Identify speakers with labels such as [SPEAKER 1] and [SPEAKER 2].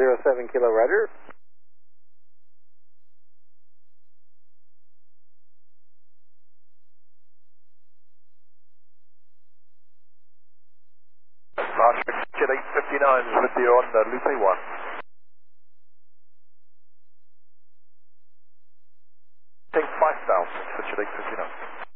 [SPEAKER 1] 07 Kilo Roger.
[SPEAKER 2] Roger, Jet 859 is with you on Loop A1. Take 5,000 for Jet 859.